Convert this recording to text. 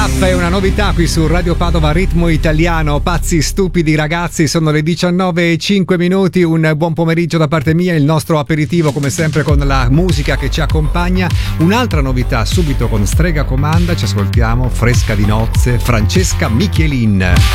Up è una novità qui su Radio Padova Ritmo Italiano. Pazzi stupidi ragazzi, sono le 19:05. Un buon pomeriggio da parte mia, il nostro aperitivo come sempre con la musica che ci accompagna. Un'altra novità subito con Strega Comanda, ci ascoltiamo Fresca di nozze, Francesca Michelin.